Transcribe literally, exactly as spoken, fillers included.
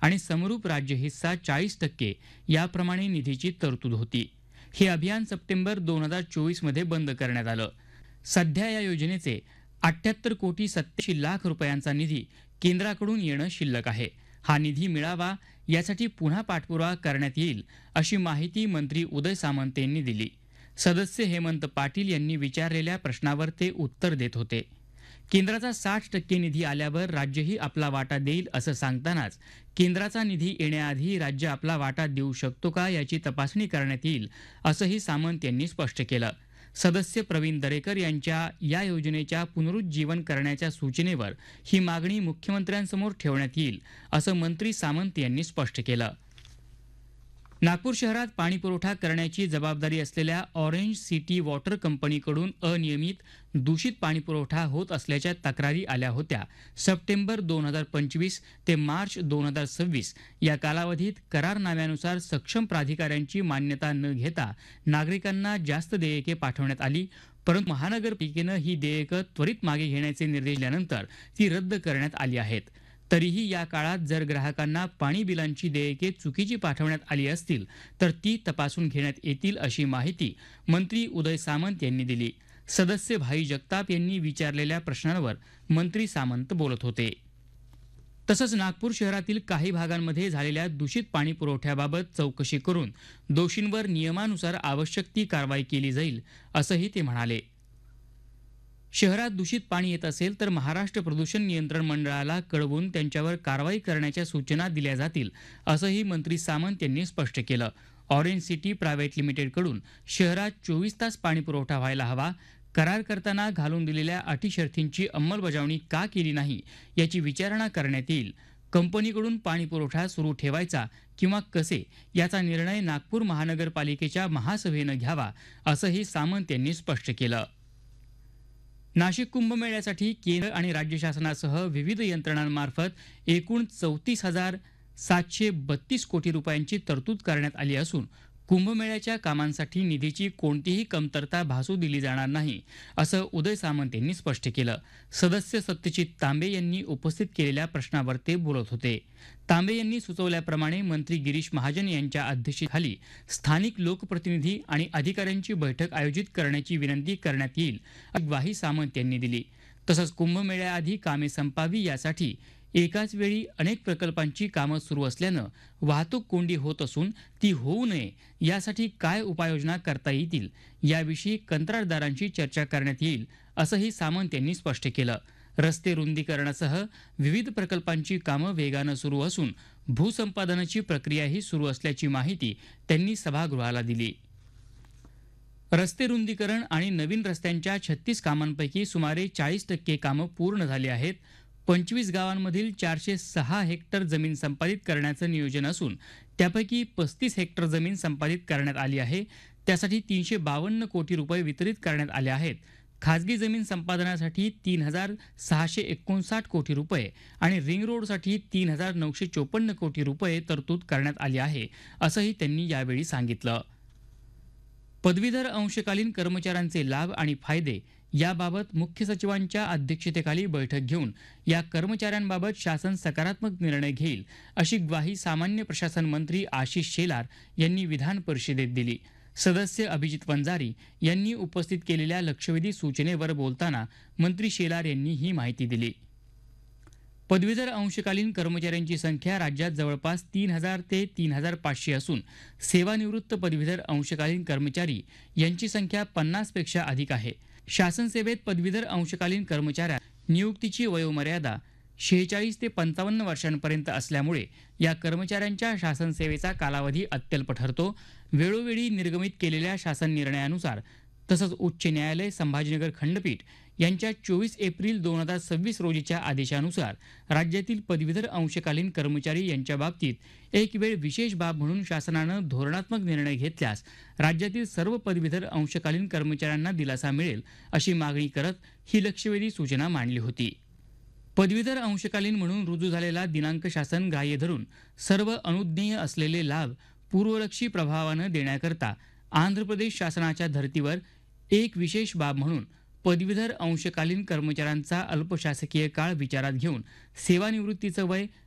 आणि समरूप राज्य हिस्सा चाळीस टक्के याप्रमाणे निधीची तरतूद होती. हे अभियान सप्टेंबर दोन हजार चोवीस मध्ये बंद करण्यात आलं. सध्या या योजनेचे अठ्ठ्याहत्तर कोटी सत्याऐंशी लाख रुपयांचा निधी केंद्राकडून येणं शिल्लक आहे. हा निधी मिळावा यासाठी पुन्हा पाठपुरावा करण्यात येईल अशी माहिती मंत्री उदय सामंत यांनी दिली. सदस्य हेमंत पाटील यांनी विचारलेल्या प्रश्नावर ते उत्तर देत होते. केंद्राचा साठ टक्के निधी आल्यावर राज्यही आपला वाटा देईल असं सांगतानाच केंद्राचा निधी येण्याआधी राज्य आपला वाटा देऊ शकतो का याची तपासणी करण्यात येईल असंही सामंत यांनी स्पष्ट केलं. सदस्य प्रवीण दरेकर यांच्या या योजनेच्या पुनरुज्जीवन करण्याच्या सूचनेवर ही मागणी मुख्यमंत्र्यांसमोर ठेवण्यात येईल असं मंत्री सामंत यांनी स्पष्ट केलं. नागपूर शहरात पाणीपुरवठा करण्याची जबाबदारी असलेल्या ऑरेंज सिटी वॉटर कंपनीकडून अनियमित दूषित पाणीपुरवठा होत असल्याच्या तक्रारी आल्या होत्या. सप्टेंबर दोन हजार पंचवीस ते मार्च दोन हजार सव्वीस या कालावधीत करारनाम्यानुसार सक्षम प्राधिकाऱ्यांची मान्यता न घेता नागरिकांना जास्त देयके पाठवण्यात आली. परंतु महानगरपालिकेनं ही देयकं त्वरित मागे घेण्याचे निर्देश दिल्यानंतर ती रद्द करण्यात आली आहेत. तरीही या काळात जर ग्राहकांना पाणी बिलांची देयके चुकीची पाठवण्यात आली असतील तर ती तपासून घेण्यात येतील अशी माहिती मंत्री उदय सामंत यांनी दिली. सदस्य भाई जगताप यांनी विचारलेल्या प्रश्नांवर मंत्री सामंत बोलत होते. तसंच नागपूर शहरातील काही भागांमध्ये झालेल्या दूषित पाणी पुरवठ्याबाबत चौकशी करून दोषींवर नियमानुसार आवश्यक ती कारवाई केली जाईल असंही ते म्हणाले. शहरात दूषित पाणी येत असेल तर महाराष्ट्र प्रदूषण नियंत्रण मंडळाला कळवून त्यांच्यावर कारवाई करण्याच्या सूचना दिल्या जातील असंही मंत्री सामंत यांनी स्पष्ट केलं. ऑरेंज सिटी प्रायव्हेट लिमिटेडकडून शहरात चोवीस तास पाणी पुरवठा व्हायला हवा, करार करताना घालून दिलेल्या अटी शर्थींची अंमलबजावणी का केली नाही याची विचारणा करण्यात येईल. कंपनीकडून पाणी पुरवठा सुरू ठेवायचा किंवा कसे याचा निर्णय नागपूर महानगरपालिकेच्या महासभेनं घ्यावा असंही सामंत यांनी स्पष्ट केलं. नाशिक कुंभमेळ्यासाठी केंद्र आणि राज्य शासनासह विविध यंत्रणांमार्फत एकूण चौतीस हजार सातशे बत्तीस कोटी रुपयांची तरतूद करण्यात आली असून कुंभमेळ्याच्या कामांसाठी निधीची कोणतीही कमतरता भासू दिली जाणार नाही असं उदय सामंत यांनी स्पष्ट केलं. सदस्य सत्यजित तांबे यांनी उपस्थित केलेल्या प्रश्नावर ते बोलत होते. तांबे यांनी सुचवल्याप्रमाणे मंत्री गिरीश महाजन यांच्या अध्यक्षतेखाली स्थानिक लोकप्रतिनिधी आणि अधिकाऱ्यांची बैठक आयोजित करण्याची विनंती करण्यात येईल अशी ग्वाही सामंत यांनी दिली. तसंच कुंभमेळ्याआधी कामे संपावी यासाठी एकाच वेळी अनेक प्रकल्पांची कामं सुरू असल्यानं वाहतूक कोंडी होत असून ती होऊ नये यासाठी काय उपाययोजना करता येतील याविषयी कंत्राटदारांशी चर्चा करण्यात येईल असंही सामंत यांनी स्पष्ट केलं. रस्ते रुंदीकरणासह विविध प्रकल्पांची कामं वेगानं सुरू असून भूसंपादनाची प्रक्रियाही सुरू असल्याची माहिती त्यांनी सभागृहाला दिली. रस्ते रुंदीकरण आणि नवीन रस्त्यांच्या छत्तीस कामांपैकी सुमारे चाळीस टक्के कामं पूर्ण झाली आहेत. पंचवीस गावांमधील चारशे सहा हेक्टर जमीन संपादित करण्याचं नियोजन असून त्यापैकी पस्तीस हेक्टर जमीन संपादित करण्यात आली आहे. त्यासाठी तीनशे बावन्न कोटी रुपये वितरित करण्यात आले आहेत. खाजगी जमीन संपादनासाठी तीन हजार सहाशे एकोणसाठ कोटी रुपये आणि रिंग रोडसाठी तीन हजार नऊशे चोपन्न कोटी रुपये तरतूद करण्यात आली आहे असंही त्यांनी यावेळी सांगितलं. पदवीधर अंशकालीन कर्मचाऱ्यांचे लाभ आणि फायदे याबाबत मुख्य सचिवांच्या अध्यक्षतेखाली बैठक घेऊन या कर्मचाऱ्यांबाबत शासन सकारात्मक निर्णय घेईल अशी ग्वाही सामान्य प्रशासन मंत्री आशिष शेलार यांनी विधान परिषदेत दिली. सदस्य अभिजित वंजारी यांनी उपस्थित केलेल्या लक्षवेधी सूचनेवर बोलताना मंत्री शेलार यांनी ही माहिती दिली. पदवीधर अंशकालीन कर्मचाऱ्यांची संख्या राज्यात जवळपास तीन हजार ते तीन हजार पाचशे असून सेवानिवृत्त पदवीधर अंशकालीन कर्मचारी यांची संख्या पन्नास पेक्षा अधिक आहे. शासन सेवेत पदवीधर अंशकालीन कर्मचाऱ्या नियुक्तीची वयोमर्यादा शेहेचाळीस ते पंचावन्न वर्षांपर्यंत असल्यामुळे या कर्मचाऱ्यांच्या शासन सेवेचा कालावधी अत्यल्प ठरतो. वेळोवेळी निर्गमित केलेल्या शासन निर्णयानुसार तसंच उच्च न्यायालय संभाजीनगर खंडपीठ यांच्या चोवीस एप्रिल दोन हजार सव्वीस रोजीच्या आदेशानुसार राज्यातील पदवीधर अंशकालीन कर्मचारी यांच्या बाबतीत एक वेळ विशेष बाब म्हणून शासनानं धोरणात्मक निर्णय घेतल्यास राज्यातील सर्व पदवीधर अंशकालीन कर्मचाऱ्यांना दिलासा मिळेल अशी मागणी करत ही लक्षवेधी सूचना मांडली होती. पदवीधर अंशकालीन म्हणून रुजू झालेला दिनांक शासन ग्राह्य धरून सर्व अनुज्ञेय असलेले लाभ पूर्वलक्षी प्रभावानं देण्याकरता आंध्र प्रदेश शासनाच्या धर्तीवर एक विशेष बाब म्हणून पदवीधर अंशकालीन कर्मचाऱ्यांचा अल्पशासकीय काळ विचारात घेऊन सेवानिवृत्तीचं वय